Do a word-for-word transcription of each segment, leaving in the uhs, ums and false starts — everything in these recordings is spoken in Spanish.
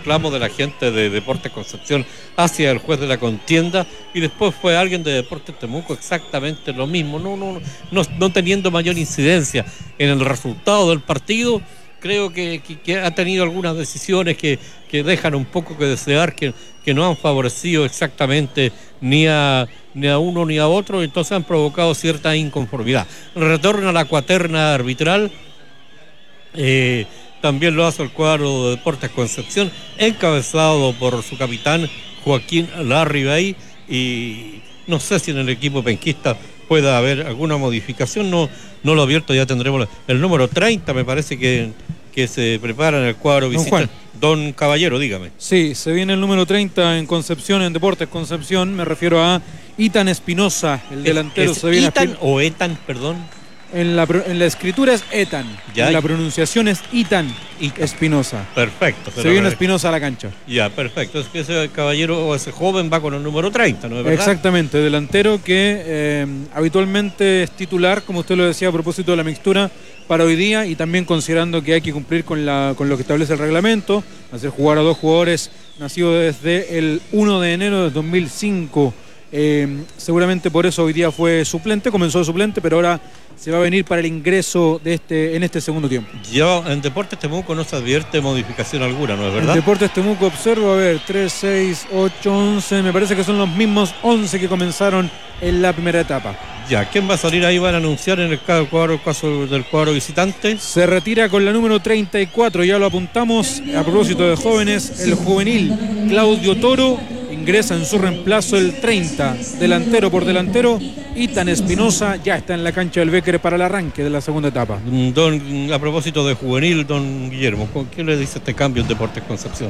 reclamo de la gente de Deportes Concepción hacia el juez de la contienda, y después fue alguien de Deportes Temuco exactamente lo mismo, no, no, no, no teniendo mayor incidencia en el resultado del partido. Creo que, que, que ha tenido algunas decisiones que, que dejan un poco que desear, que, que no han favorecido exactamente ni a, ni a uno ni a otro, entonces han provocado cierta inconformidad. Retorna a la cuaterna arbitral, eh, también lo hace el cuadro de Deportes Concepción, encabezado por su capitán Joaquín Larribey, y no sé si en el equipo penquista pueda haber alguna modificación, no, no lo he abierto, ya tendremos el número treinta, me parece que, que se prepara en el cuadro visita. Don Caballero, dígame. Sí, se viene el número treinta en Concepción, en Deportes Concepción, me refiero a Itan Espinosa, el delantero. ¿Es, es se viene Itan Espin... o Etan, perdón? En la, en la escritura es Etan, ya, en la pronunciación es Itan Espinosa. Perfecto. Se viene Espinosa a la cancha. Ya, perfecto. Es que ese caballero o ese joven va con el número treinta, ¿no es verdad? Exactamente, delantero que eh, habitualmente es titular, como usted lo decía a propósito de la mixtura, para hoy día, y también considerando que hay que cumplir con, la, con lo que establece el reglamento, hacer jugar a dos jugadores nacidos desde el primero de enero de dos mil cinco. Eh, seguramente por eso hoy día fue suplente, comenzó de suplente, pero ahora se va a venir para el ingreso de este, en este segundo tiempo. Ya en Deportes Temuco no se advierte modificación alguna, ¿no es verdad? En Deportes Temuco observo, a ver, tres, seis, ocho, once, me parece que son los mismos once que comenzaron en la primera etapa. Ya, ¿quién va a salir ahí? ¿Van a anunciar en el cuadro, caso del cuadro visitante? Se retira con la número treinta y cuatro, ya lo apuntamos, a propósito de jóvenes, el juvenil Claudio Toro. Ingresa en su reemplazo el treinta, delantero por delantero, Itan Espinosa ya está en la cancha del Béquer para el arranque de la segunda etapa. Don, a propósito de juvenil, don Guillermo, ¿qué le dice este cambio en Deportes Concepción?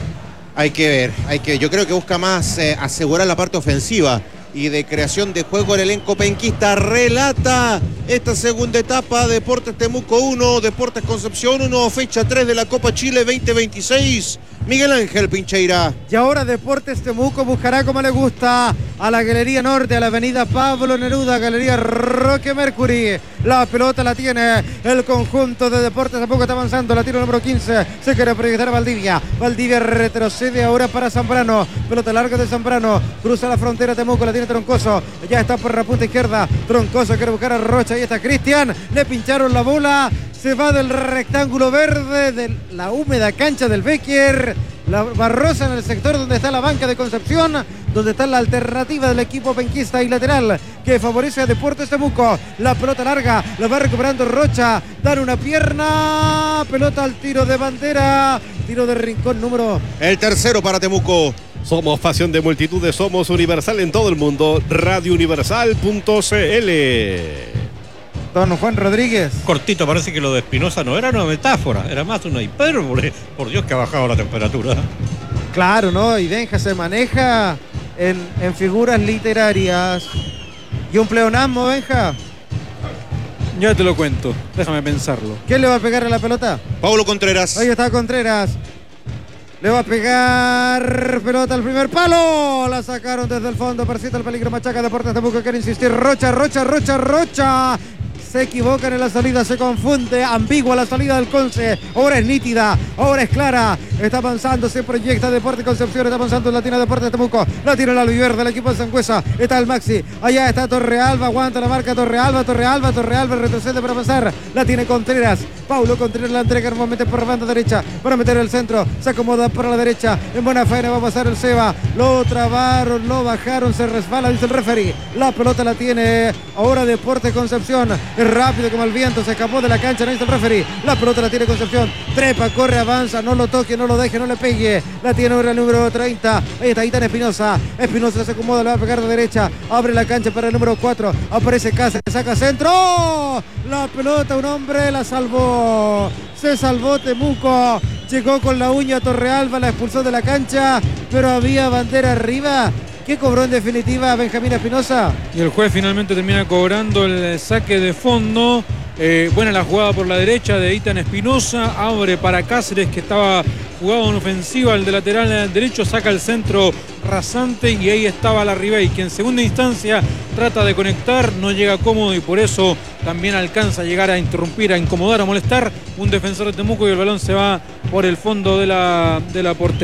Hay que ver, hay que, yo creo que busca más eh, asegurar la parte ofensiva y de creación de juego. El elenco penquista relata esta segunda etapa. Deportes Temuco uno, Deportes Concepción uno, fecha tres de la Copa Chile veinte veintiséis. Miguel Ángel Pincheira. Y ahora Deportes Temuco buscará como le gusta a la Galería Norte, a la avenida Pablo Neruda, Galería Roque Mercury. La pelota la tiene el conjunto de Deportes Temuco, está avanzando, la tira número quince, se quiere proyectar a Valdivia. Valdivia retrocede ahora para Zambrano, pelota larga de Zambrano, cruza la frontera Temuco, la tiene Troncoso, ya está por la punta izquierda, Troncoso quiere buscar a Rocha, ahí está Cristian, le pincharon la bola, se va del rectángulo verde de la húmeda cancha del Béquer, la Barrosa en el sector donde está la banca de Concepción, donde está la alternativa del equipo penquista y lateral que favorece a Deportes Temuco. La pelota larga, la va recuperando Rocha, dar una pierna, pelota al tiro de bandera, tiro de rincón número. El tercero para Temuco. Somos pasión de multitudes, somos Universal en todo el mundo, radio universal punto c l. Don Juan Rodríguez. Cortito, parece que lo de Espinosa no era una metáfora, era más una hipérbole. Por Dios que ha bajado la temperatura. Claro, ¿no? Y Benja se maneja en, en figuras literarias. ¿Y un pleonasmo, Benja? Ya te lo cuento, déjame pensarlo. ¿Quién le va a pegar a la pelota? Paulo Contreras. Ahí está Contreras. Le va a pegar pelota al primer palo. La sacaron desde el fondo. Persiste el peligro. Machaca Deportes Temuco. Quiere insistir. Rocha, Rocha, Rocha, Rocha. Se equivocan en la salida, se confunde, ambigua la salida del Conce, ahora es nítida, ahora es clara, está avanzando, se proyecta Deportes Concepción, está avanzando en la tiene Deportes Temuco, la tira el albiverde del equipo de Sangüesa, está el Maxi, allá está Torrealba, aguanta la marca Torrealba, Torrealba, Torrealba retrocede para avanzar, la tiene Contreras, Paulo Contreras la entrega normalmente por la banda derecha, para meter el centro, se acomoda por la derecha, en buena faena va a pasar el Seba, lo trabaron, lo bajaron, se resbala, dice el referee, la pelota la tiene ahora Deportes Concepción, rápido como el viento, se escapó de la cancha, no dice el referee, la pelota la tiene Concepción, trepa, corre, avanza, no lo toque, no lo deje, no le pegue, la tiene ahora el número treinta, ahí está Itan Espinosa, Espinosa se acomoda, le va a pegar de derecha, abre la cancha para el número cuatro, aparece Cáceres, saca centro, la pelota, un hombre la salvó, se salvó Temuco, llegó con la uña Torrealba, la expulsó de la cancha, pero había bandera arriba. ¿Qué cobró en definitiva Benjamín Espinosa? Y el juez finalmente termina cobrando el saque de fondo. Eh, buena la jugada por la derecha de Itan Espinosa. Abre para Cáceres, que estaba jugado en ofensiva. El de lateral derecho saca el centro rasante y ahí estaba Larribey, que en segunda instancia trata de conectar, no llega cómodo y por eso también alcanza a llegar a interrumpir, a incomodar, a molestar un defensor de Temuco y el balón se va por el fondo de la, de la portería.